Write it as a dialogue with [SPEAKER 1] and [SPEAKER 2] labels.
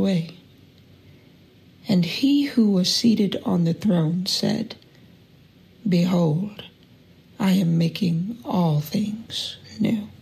[SPEAKER 1] away. And he who was seated on the throne said, Behold, I am making all things new.